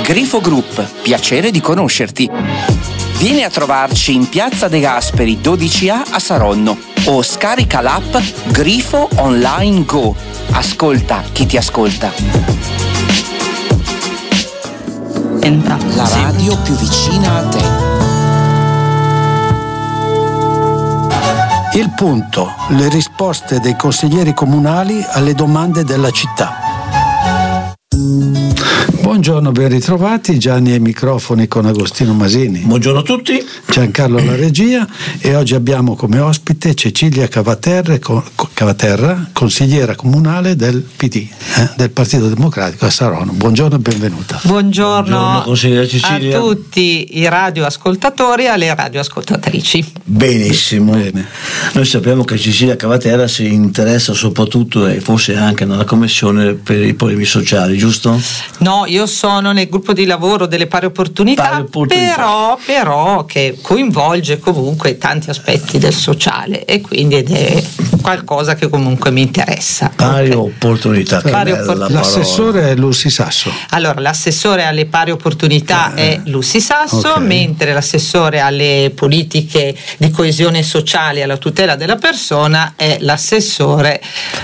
Grifo Group, piacere di conoscerti. Vieni a trovarci in Piazza De Gasperi 12A a Saronno o scarica l'app Grifo Online Go. Ascolta chi ti ascolta. La radio più vicina a te. Il punto, le risposte dei consiglieri comunali alle domande della città. Buongiorno, ben ritrovati. Gianni ai microfoni con Agostino Masini. Buongiorno a tutti. Giancarlo alla regia, e oggi abbiamo come ospite Cecilia Cavaterra, consigliera comunale del PD, del Partito Democratico a Saronno. Buongiorno e benvenuta. Buongiorno consigliera Cecilia. A tutti i radioascoltatori e alle radioascoltatrici. Benissimo. Bene. Noi sappiamo che Cecilia Cavaterra si interessa soprattutto e forse anche nella commissione per i problemi sociali, giusto? No, io sono nel gruppo di lavoro delle pari opportunità, però che coinvolge comunque tanti aspetti del sociale, e quindi è qualcosa che comunque mi interessa. Pari opportunità, che bella L'assessore è Lucy Sasso. Allora, l'assessore alle pari opportunità è Lucy Sasso, okay. Mentre l'assessore alle politiche di coesione sociale e alla tutela della persona è l'assessore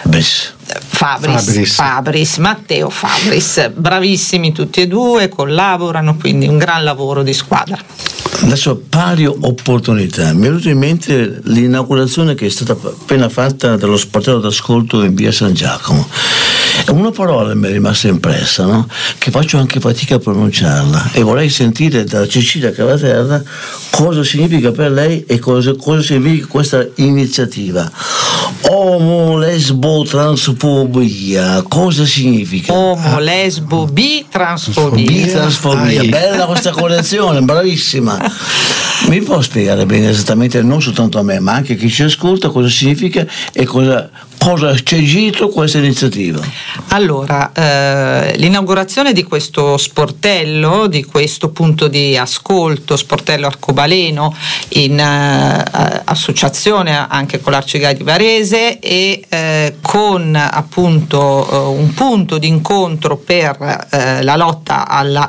Fabris, Matteo Fabris. Bravissimi tutti e due, collaborano, quindi un gran lavoro di squadra. Adesso pari opportunità, mi è venuto in mente l'inaugurazione che è stata appena fatta dello sportello d'ascolto in via San Giacomo. Una parola mi è rimasta impressa, no? Che faccio anche fatica a pronunciarla, e vorrei sentire da Cecilia Cavaterra cosa significa per lei e cosa significa questa iniziativa. Omo, lesbo, transfobia, cosa significa? Omo, lesbo, bi, transfobia. Bella questa correzione, bravissima. Mi può spiegare bene esattamente, non soltanto a me ma anche a chi ci ascolta, cosa significa e cosa c'è dietro questa iniziativa? Allora, l'inaugurazione di questo sportello, di questo punto di ascolto, sportello arcobaleno, in associazione anche con l'Arcigai di Varese e con appunto un punto di incontro per la lotta alla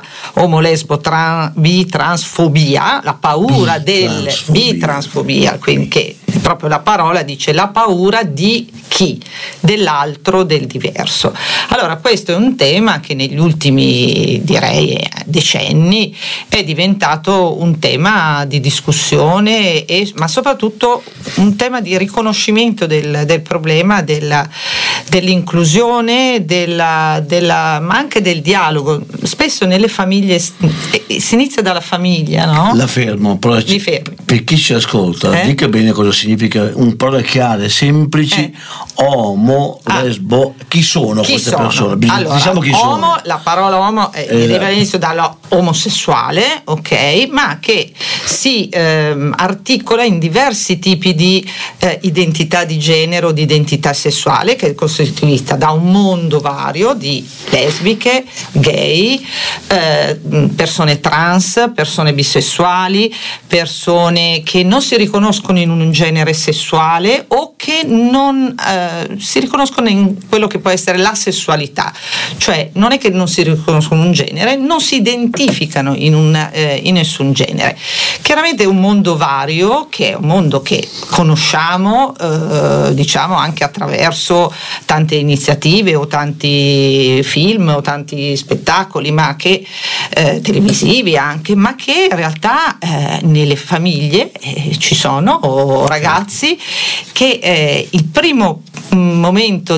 bi-transfobia, la paura del bi-transfobia, quindi che proprio la parola dice la paura di chi? Dell'altro, del diverso. Allora, questo è un tema che negli ultimi, direi, decenni è diventato un tema di discussione, ma soprattutto un tema di riconoscimento del problema, dell'inclusione, ma anche del dialogo. Spesso nelle famiglie si inizia dalla famiglia, no? La fermo, però per chi ci ascolta, dica bene cosa significa, un parole chiare, semplici. Omo, lesbo, chi sono queste persone? Allora, diciamo chi sono. La parola omo deriva all'inizio dall'omosessuale, ok, ma che si articola in diversi tipi di identità di genere o di identità sessuale, che è costituita da un mondo vario di lesbiche, gay, persone trans, persone bisessuali, persone che non si riconoscono in un genere sessuale o che non si riconoscono in quello che può essere la sessualità, cioè non è che non si riconoscono un genere, non si identificano in nessun genere. Chiaramente è un mondo vario, che è un mondo che conosciamo diciamo anche attraverso tante iniziative o tanti film o tanti spettacoli, ma che televisivi anche, ma che in realtà nelle famiglie ci sono ragazzi che il primo momento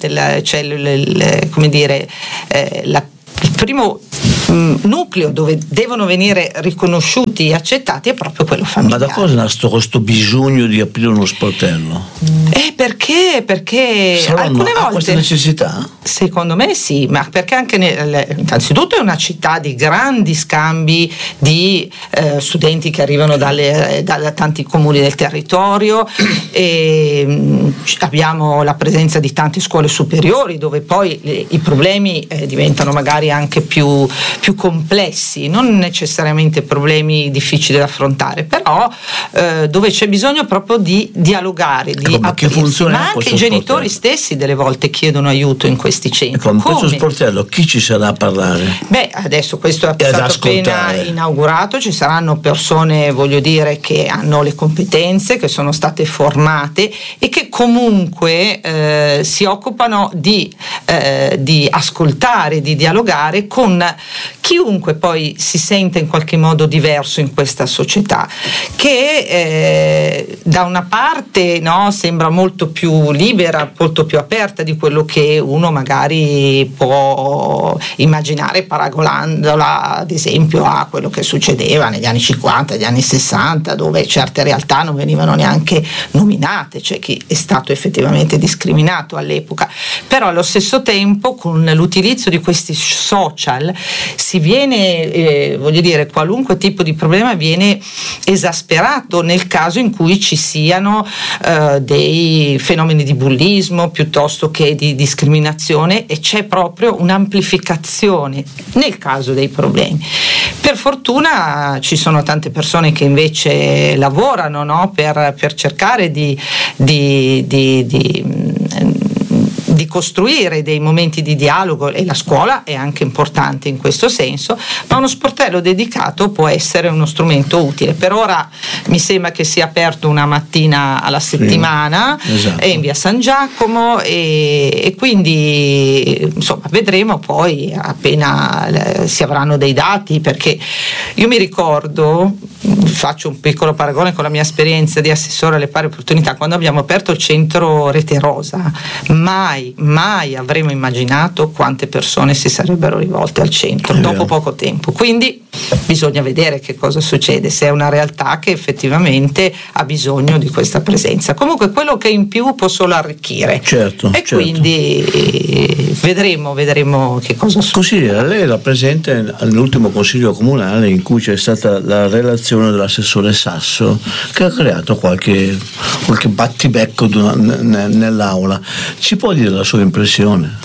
il primo nucleo dove devono venire riconosciuti e accettati è proprio quello familiare. Ma da cosa è nato questo bisogno di aprire uno sportello? Perché alcune volte questa necessità? Secondo me sì, ma perché anche innanzitutto è una città di grandi scambi di studenti che arrivano da tanti comuni del territorio, e abbiamo la presenza di tante scuole superiori dove poi i problemi diventano magari anche più più complessi, non necessariamente problemi difficili da affrontare, però dove c'è bisogno proprio di dialogare, di aprirsi, ma anche i genitori stessi delle volte chiedono aiuto in questi centri. Con questo sportello chi ci sarà a parlare? Beh, adesso questo è stato appena inaugurato, ci saranno persone, voglio dire, che hanno le competenze, che sono state formate e che comunque si occupano di ascoltare, di dialogare con chiunque poi si sente in qualche modo diverso in questa società, che da una parte, no, sembra molto più libera, molto più aperta di quello che uno magari può immaginare, paragonandola ad esempio a quello che succedeva negli anni 50, negli anni 60, dove certe realtà non venivano neanche nominate, cioè chi è stato effettivamente discriminato all'epoca. Però allo stesso tempo, con l'utilizzo di questi social si viene, voglio dire, qualunque tipo di problema viene esasperato nel caso in cui ci siano dei fenomeni di bullismo piuttosto che di discriminazione, e c'è proprio un'amplificazione nel caso dei problemi. Per fortuna ci sono tante persone che invece lavorano, no, per cercare di costruire dei momenti di dialogo, e la scuola è anche importante in questo senso, ma uno sportello dedicato può essere uno strumento utile. Per ora mi sembra che sia aperto una mattina alla settimana, esatto, è in via San Giacomo, e quindi insomma vedremo poi appena si avranno dei dati, perché io mi ricordo, faccio un piccolo paragone con la mia esperienza di assessore alle pari opportunità, quando abbiamo aperto il centro Rete Rosa, mai avremmo immaginato quante persone si sarebbero rivolte al centro dopo poco tempo. Quindi bisogna vedere che cosa succede, se è una realtà che effettivamente ha bisogno di questa presenza. Comunque quello che è in più può solo arricchire, certo. Quindi vedremo che cosa succede. Così lei era presente all'ultimo consiglio comunale in cui c'è stata la relazione dell'assessore Sasso, che ha creato qualche battibecco nell'aula. Ci può dire la sua impressione?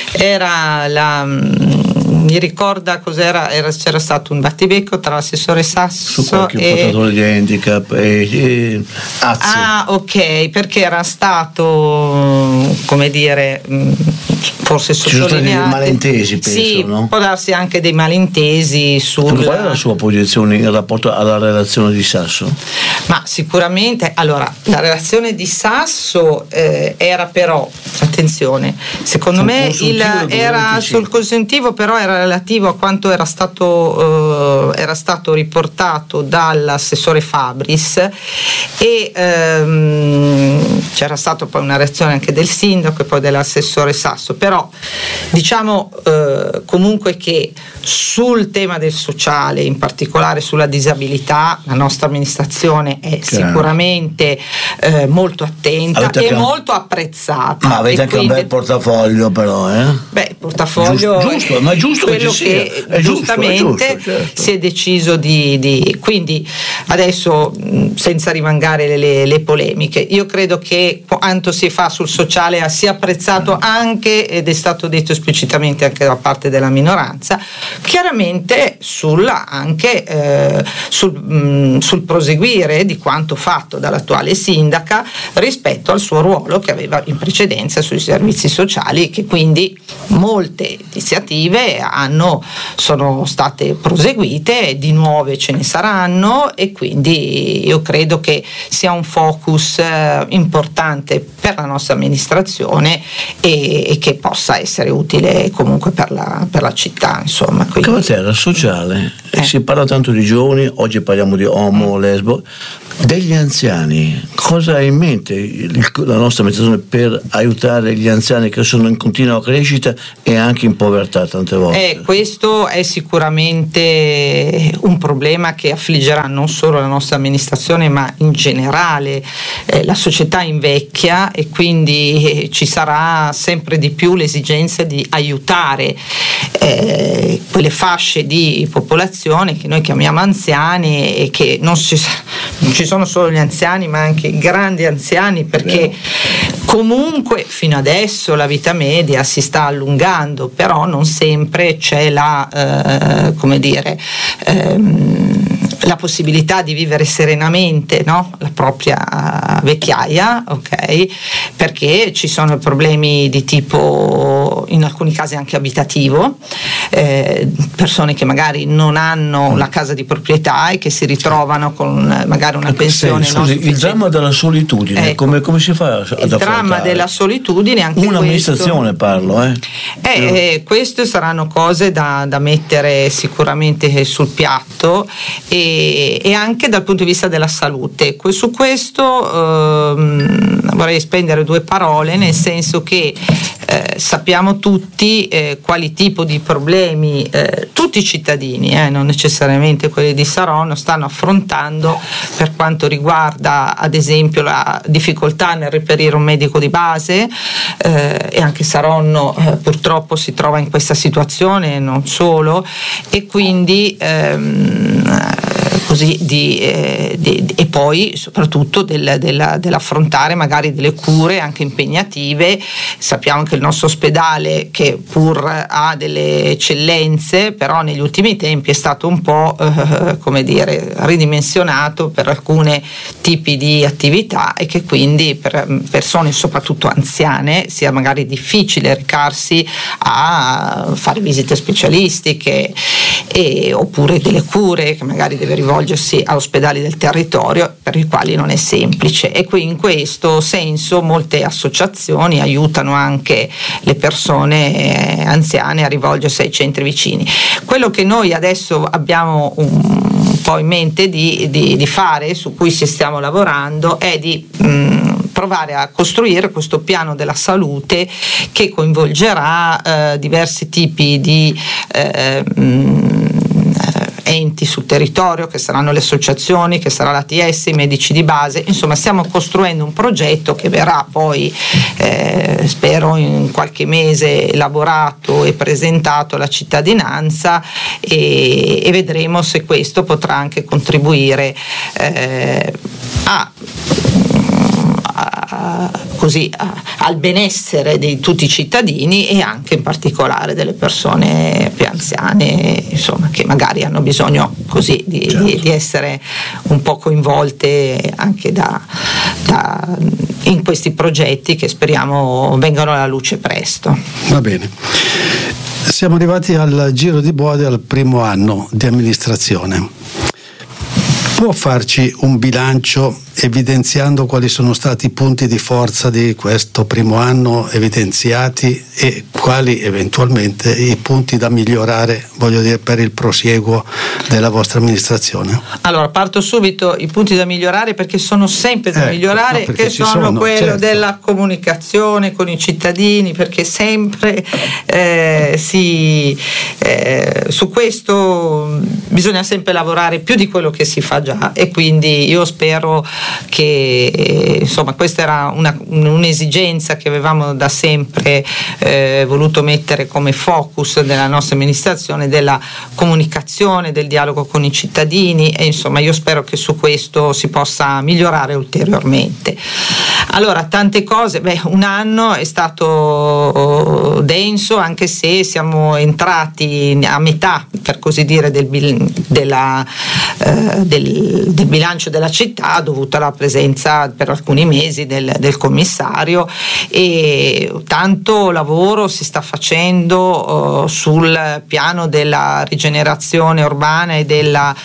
Mi ricorda cos'era? C'era stato un battibecco tra l'assessore Sasso su qualche portatore di handicap e Azzi. Ah, ok, perché era stato, come dire, forse sottolineato. Ci sono stati dei malintesi, penso, sì, no? Può darsi anche dei malintesi Qual è la sua posizione in rapporto alla relazione di Sasso? Ma sicuramente, allora, la relazione di Sasso era però, attenzione, secondo me era sul consuntivo, però era relativo a quanto era stato riportato dall'assessore Fabris, e c'era stata poi una reazione anche del sindaco e poi dell'assessore Sasso, però diciamo comunque che sul tema del sociale, in particolare sulla disabilità, la nostra amministrazione è sicuramente molto attenta e molto apprezzata. Ma avete anche un bel portafoglio, però, Beh, il portafoglio giusto, ma è giusto quello che giustamente certo. Si è deciso di quindi adesso, senza rimangare le polemiche, io credo che quanto si fa sul sociale sia apprezzato anche, ed è stato detto esplicitamente anche da parte della minoranza, chiaramente sul proseguire di quanto fatto dall'attuale sindaca rispetto al suo ruolo che aveva in precedenza sui servizi sociali, che quindi molte iniziative sono state proseguite, di nuove ce ne saranno, e quindi io credo che sia un focus importante per la nostra amministrazione e che possa essere utile comunque per la città, insomma. Cavaterra, sociale, si parla tanto di giovani, oggi parliamo di omo, lesbo, degli anziani. Cosa ha in mente la nostra amministrazione per aiutare gli anziani che sono in continua crescita e anche in povertà tante volte? Questo è sicuramente un problema che affliggerà non solo la nostra amministrazione, ma in generale la società invecchia, e quindi ci sarà sempre di più l'esigenza di aiutare quelle fasce di popolazione che noi chiamiamo anziani, e che non ci sono solo gli anziani ma anche i grandi anziani, perché Comunque fino adesso la vita media si sta allungando, però non sempre c'è la possibilità di vivere serenamente, no? La propria vecchiaia, ok? Perché ci sono problemi di tipo, in alcuni casi anche abitativo, persone che magari non hanno la casa di proprietà e che si ritrovano con magari una pensione. Scusi, il dramma della solitudine, ecco, come si fa ad affrontare? Il dramma della solitudine, anche un'amministrazione parlo, queste saranno cose da mettere sicuramente sul piatto, e anche dal punto di vista della salute. Su questo vorrei spendere due parole, nel senso che sappiamo tutti quali tipo di problemi tutti i cittadini, non necessariamente quelli di Saronno, stanno affrontando per quanto riguarda ad esempio la difficoltà nel reperire un medico di base, e anche Saronno purtroppo si trova in questa situazione, non solo, e quindi e poi soprattutto dell'affrontare magari delle cure anche impegnative. Sappiamo che il nostro ospedale, che pur ha delle eccellenze, però negli ultimi tempi è stato un po' ridimensionato per alcuni tipi di attività, e che quindi per persone soprattutto anziane sia magari difficile recarsi a fare visite specialistiche, oppure delle cure che magari deve rivolgersi a ospedali del territorio, per i quali non è semplice. E qui in questo senso molte associazioni aiutano anche le persone anziane a rivolgersi ai centri vicini. Quello che noi adesso abbiamo un po' in mente di fare, su cui ci stiamo lavorando, è di provare a costruire questo piano della salute che coinvolgerà diversi tipi di enti sul territorio, che saranno le associazioni, che sarà l'ATS, i medici di base. Insomma, stiamo costruendo un progetto che verrà poi spero in qualche mese elaborato e presentato alla cittadinanza, e vedremo se questo potrà anche contribuire al benessere di tutti i cittadini, e anche in particolare delle persone più anziane, insomma, che magari hanno bisogno di essere un po' coinvolte anche in questi progetti, che speriamo vengano alla luce presto. Va bene. Siamo arrivati al giro di boa al primo anno di amministrazione. Può farci un bilancio evidenziando quali sono stati i punti di forza di questo primo anno evidenziati, e quali eventualmente i punti da migliorare, voglio dire, per il prosieguo della vostra amministrazione? Allora, parto subito i punti da migliorare, perché sono sempre da migliorare, che sono quello certo. della comunicazione con i cittadini, perché sempre su questo bisogna sempre lavorare più di quello che si fa già, e quindi io spero che insomma questa era un'esigenza che avevamo da sempre voluto mettere come focus della nostra amministrazione, della comunicazione, del dialogo con i cittadini, e insomma io spero che su questo si possa migliorare ulteriormente. Allora, tante cose, un anno è stato denso, anche se siamo entrati a metà, per così dire, del bilancio della città, dovuta alla presenza per alcuni mesi del commissario, e tanto lavoro si sta facendo sul piano della rigenerazione urbana e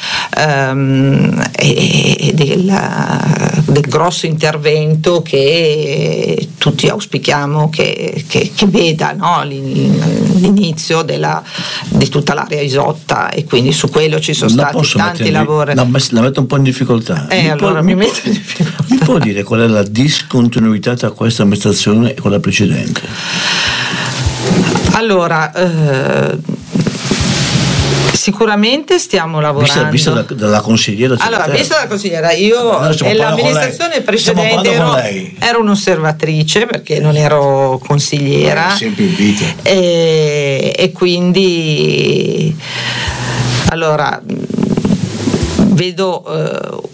del grosso intervento che tutti auspichiamo che veda, no, l'inizio di tutta l'area Isotta, e quindi su quello ci sono stati tanti lavori. La metto un po' in difficoltà. Mi può dire qual è la discontinuità tra questa amministrazione e quella precedente? Allora, sicuramente stiamo lavorando. Vista dalla consigliera. Allora, vista dalla consigliera, io nell'amministrazione precedente ero un'osservatrice, perché non ero consigliera. Sempre in vita. E quindi allora vedo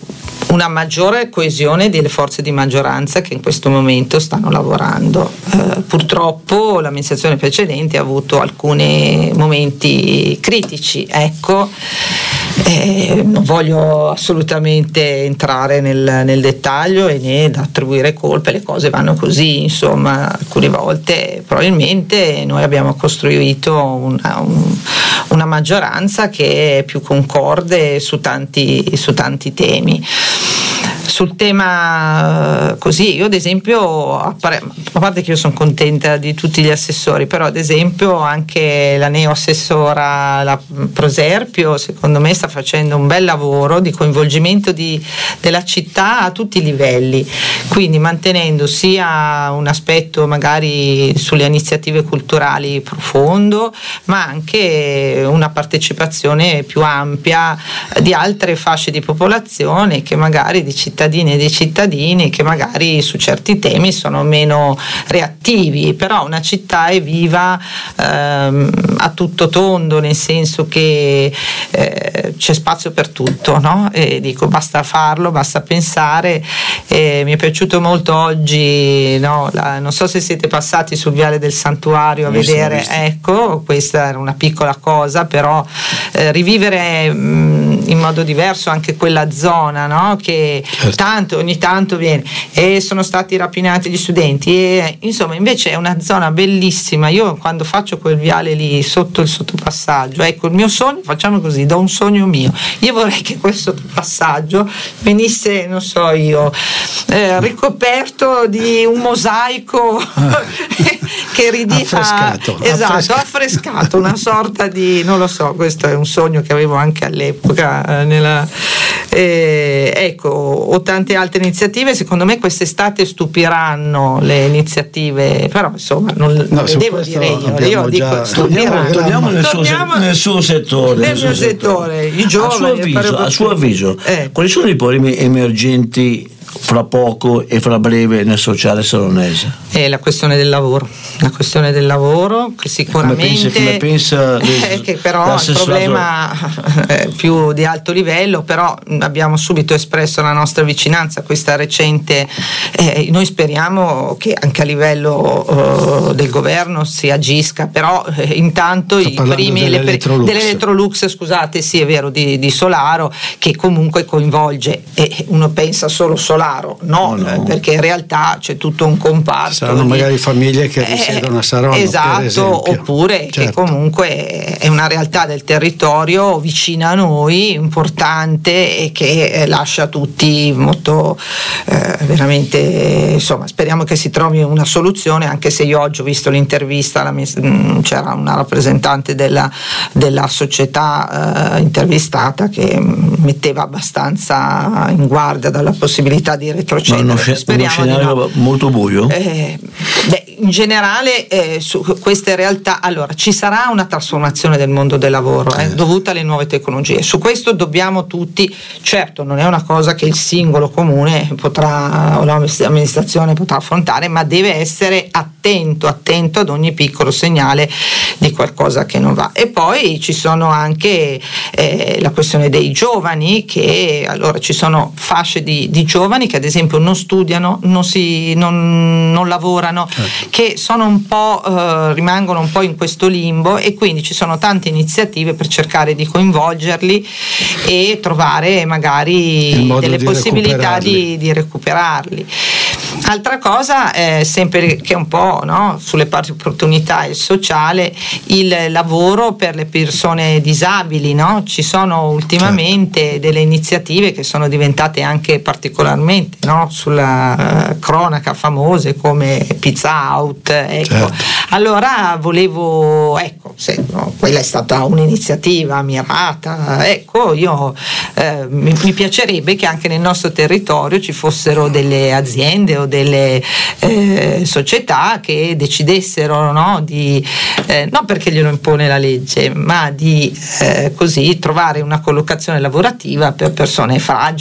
una maggiore coesione delle forze di maggioranza che in questo momento stanno lavorando. Purtroppo l'amministrazione precedente ha avuto alcuni momenti critici, ecco. Non voglio assolutamente entrare nel dettaglio e né attribuire colpe, le cose vanno così, insomma, alcune volte probabilmente noi abbiamo costruito una maggioranza che è più concorde su tanti temi. Sul tema così, io ad esempio, a parte che io sono contenta di tutti gli assessori, però ad esempio anche la neoassessora, la Proserpio, secondo me sta facendo un bel lavoro di coinvolgimento della città a tutti i livelli, quindi mantenendo sia un aspetto magari sulle iniziative culturali profondo, ma anche una partecipazione più ampia di altre fasce di popolazione, che magari di cittadini e dei cittadini che magari su certi temi sono meno reattivi, però una città è viva a tutto tondo, nel senso che c'è spazio per tutto, no? E dico, basta farlo, basta pensare. Mi è piaciuto molto oggi, no? Non so se siete passati sul Viale del Santuario a vedere, ecco, questa era una piccola cosa, però rivivere in modo diverso anche quella zona, no? Che ogni tanto viene e sono stati rapinati gli studenti, e insomma invece è una zona bellissima. Io quando faccio quel viale lì sotto il sottopassaggio, ecco, il mio sogno, facciamo così, do un sogno mio, io vorrei che quel sottopassaggio venisse, non so io, ricoperto di un mosaico che ridica affrescato, una sorta di, non lo so, questo è un sogno che avevo anche all'epoca ecco, o tante altre iniziative. Secondo me quest'estate stupiranno le iniziative, però insomma non le devo dire io dico torniamo nel suo settore, nel mio settore, i giovani. A suo avviso quali sono i problemi emergenti fra poco e fra breve nel sociale saronese? È la questione del lavoro che sicuramente come pensa che però è un problema più di alto livello, però abbiamo subito espresso la nostra vicinanza a questa recente, noi speriamo che anche a livello del governo si agisca, però intanto i primi dell'Electrolux, scusate, sì è vero, di Solaro, che comunque coinvolge, e uno pensa solo Solaro, no, perché in realtà c'è tutto un comparto. Saranno magari famiglie che risiedono a Saronno, esatto, per esempio. Oppure che comunque è una realtà del territorio vicina a noi, importante, e che lascia tutti molto veramente, insomma, speriamo che si trovi una soluzione, anche se io oggi ho visto l'intervista, c'era una rappresentante della società intervistata che metteva abbastanza in guardia dalla possibilità di retrocedere. Speriamo scenario molto buio? In generale su queste realtà, allora ci sarà una trasformazione del mondo del lavoro dovuta alle nuove tecnologie, su questo dobbiamo tutti, certo non è una cosa che il singolo comune potrà o l'amministrazione potrà affrontare, ma deve essere attento ad ogni piccolo segnale di qualcosa che non va. E poi ci sono anche la questione dei giovani, che allora ci sono fasce di giovani che ad esempio non studiano, non lavorano, che sono un po' rimangono un po' in questo limbo, e quindi ci sono tante iniziative per cercare di coinvolgerli e trovare magari delle possibilità di recuperarli. Altra cosa, sempre che è un po', no, sulle pari opportunità e il sociale, il lavoro per le persone disabili, no? Ci sono ultimamente delle iniziative che sono diventate anche particolarmente, no, sulla cronaca famose, come Pizza Out, ecco. Allora volevo, quella è stata un'iniziativa mirata, ecco, io mi piacerebbe che anche nel nostro territorio ci fossero delle aziende o delle società che decidessero, no, di non perché glielo impone la legge, ma di così trovare una collocazione lavorativa per persone fragili